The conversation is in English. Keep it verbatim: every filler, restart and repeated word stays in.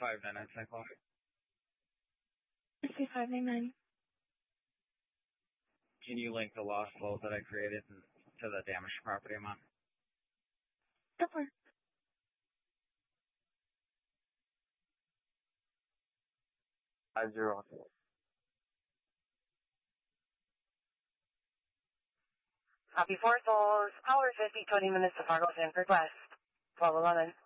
five nine nine cycle. C five nine nine. Can you link the loss load that I created to the damaged property I'm on? Sure. Five zero. Copy four souls, power fifty, twenty minutes to Fargo Sanford West, twelve eleven.